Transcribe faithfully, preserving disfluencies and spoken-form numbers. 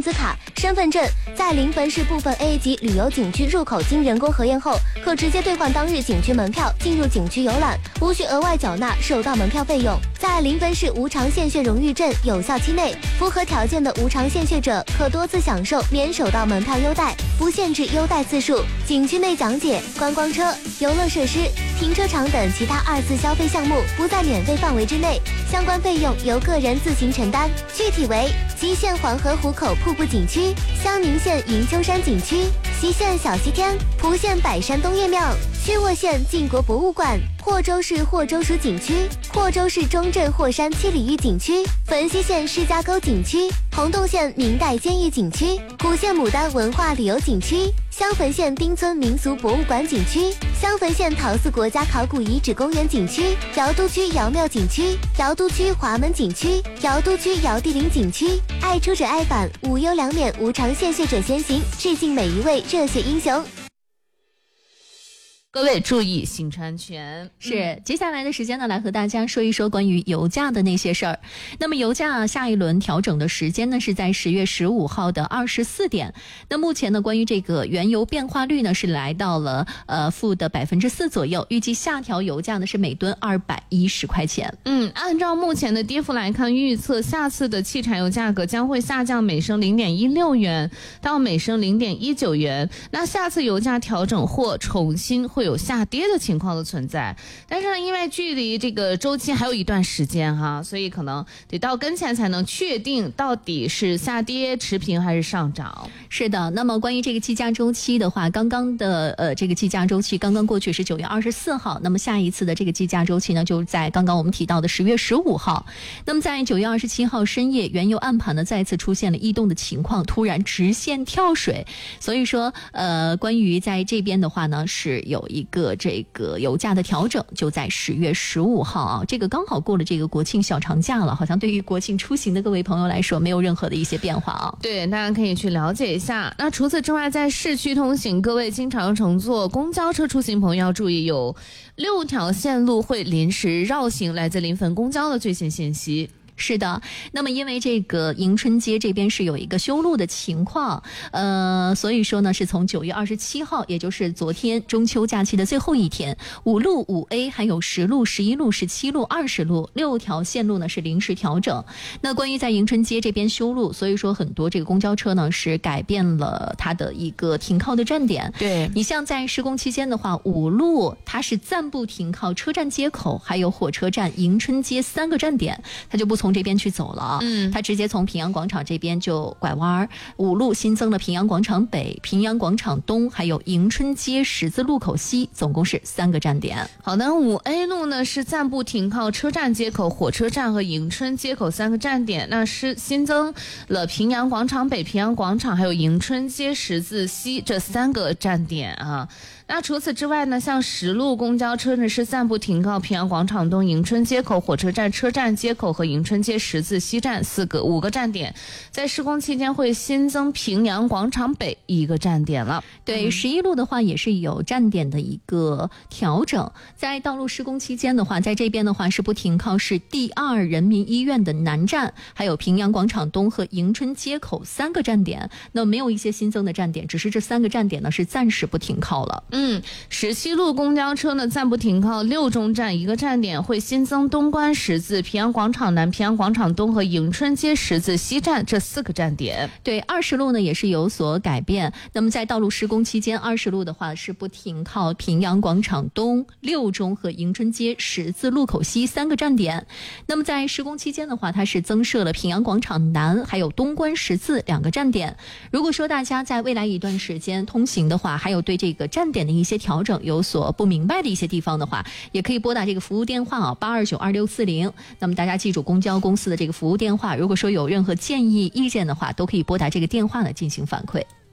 资卡、身份证，在临汾市部分 A 级旅游景区入口经人工核验后，可直接兑换当日景区门票进入景区游览，无需额外缴纳首到门票费用。在临汾市无偿献血荣誉证有效期内，符合条件的无偿献血者可多次享受免首到门票优待，不限制优待次数。景区内讲解、观光车、游乐设施、停车场等其他二次消费项目不在免费范围之内，相关费用由个人自行承担。具体为：吉县黄河湖口瀑布景区、襄宁县云丘山景区、隰县小西天、蒲县百山东岳庙、曲沃县晋国博物馆、霍州市霍州属景区、霍州市中镇霍山七里峪景区、汾西县释迦沟景区、洪洞县明代监狱景区、古县牡丹文化旅游景区、襄汾县丁村民俗博物馆景区、襄汾县陶寺国家考古遗址公园景区、瑶都区瑶庙景区、瑶都区华门景区、瑶都区瑶地陵景区。爱出者爱返，无忧两免，无偿献血者先行，致敬每一位热血英雄。 各位注意行车安全。 是，接下来的时间呢，来和大家说一说关于油价的那些事儿。那么油价下一轮调整的时间呢，是在十月十五号的二十四点。那目前呢，关于这个原油变化率呢，是来到了呃负的百分之四左右，预计下调油价呢是每吨二百一十块钱。 嗯，按照目前的跌幅来看，预测下次的汽柴油价格将会下降每升零点一六元到每升零点一九元。那下次油价调整或重新会有下跌的情况的存在，但是呢，因为距离这个周期还有一段时间哈，所以可能得到跟前才能确定到底是下跌、持平还是上涨。 是的，那么关于这个计价周期的话，刚刚的呃这个计价周期刚刚过去是九月二十四号，那么下一次的这个计价周期呢，就在刚刚我们提到的十月十五号。那么在九月二十七号深夜，原油暗盘呢再次出现了异动的情况，突然直线跳水，所以说呃关于在这边的话呢，是有一个这个油价的调整，就在十月十五号啊，这个刚好过了这个国庆小长假了，好像对于国庆出行的各位朋友来说，没有任何的一些变化啊。 对，大家可以去了解一下。那除此之外，在市区通行，各位经常乘坐公交车出行朋友要注意，有六条线路会临时绕行。来自临汾公交的最新信息。 是的，那么因为这个迎春街这边是有一个修路的情况，呃，所以说呢，是从九月二十七号，也就是昨天中秋假期的最后一天，五路、五 A 还有十路、十一路、十七路、二十路六条线路呢是临时调整。那关于在迎春街这边修路，所以说很多这个公交车呢是改变了它的一个停靠的站点。 对， 你像在施工期间的话，五路它是暂不停靠车站街口，还有火车站、迎春街三个站点，它就不从这边去走了，嗯，他直接从平阳广场这边就拐弯。五路新增了平阳广场北、平阳广场东，还有迎春街十字路口西，总共是三个站点。 好的，五 A 路呢是暂不停靠车站街口、火车站和迎春街口三个站点，那是新增了平阳广场北、平阳广场还有迎春街十字西这三个站点啊。那除此之外呢，像十路公交车呢是暂不停靠平阳广场东、迎春街口、火车站车站街口和迎春街十字西站四个五个站点，在施工期间会新增平阳广场北一个站点了。 对，十一路的话也是有站点的一个调整，在道路施工期间的话，在这边的话是不停靠是第二人民医院的南站，还有平阳广场东和迎春街口三个站点，那没有一些新增的站点，只是这三个站点呢是暂时不停靠了。 嗯，十七路公交车呢暂不停靠六中站一个站点，会新增东关十字、平阳广场南、平阳广场东和迎春街十字西站这四个站点。 对，二十路呢也是有所改变。那么在道路施工期间，二十路的话是不停靠平阳广场东、六中和迎春街十字路口西三个站点。那么在施工期间的话，它是增设了平阳广场南还有东关十字两个站点。如果说大家在未来一段时间通行的话，还有对这个站点的一些调整有所不明白的一些地方的话，也可以拨打这个服务电话啊，八二九二六四零。那么大家记住公交公司的这个服务电话，如果说有任何建议意见的话，都可以拨打这个电话呢进行反馈。